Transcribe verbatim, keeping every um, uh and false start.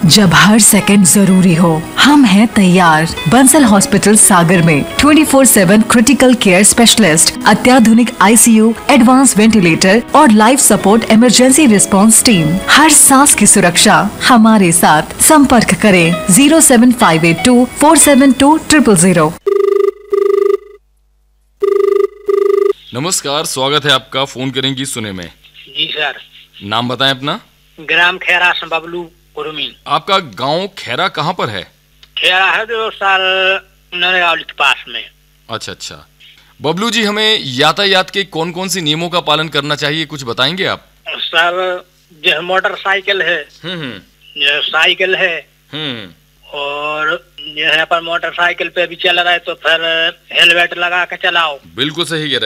जब हर सेकंड जरूरी हो, हम हैं तैयार। बंसल हॉस्पिटल सागर में चौबीस सात क्रिटिकल केयर स्पेशलिस्ट, अत्याधुनिक आईसीयू, एडवांस वेंटिलेटर और life support emergency response team. हर सांस की सुरक्षा हमारे साथ। संपर्क करें zero seven five eight to four seven to triple zero. नमस्कार, स्वागत है आपका। फोन करेंगी सुने में। जी सर। नाम बताएं अपना। ग्राम खैरा से बबलू उर्मी। आपका गांव खैरा कहाँ पर है? खैरा है जो सर नरेगांव के पास में। अच्छा अच्छा। बबलू जी, हमें यातायात के कौन कौन से नियमों का पालन करना चाहिए, कुछ बताएंगे आप? सर जो मोटरसाइकिल है, हम्म जो साइकिल है, हम्म और जो है पर मोटरसाइकिल पे भी चल रहा है तो फिर हेलमेट लगा के चलाओ। बिल्कुल सही कह रहे हैं।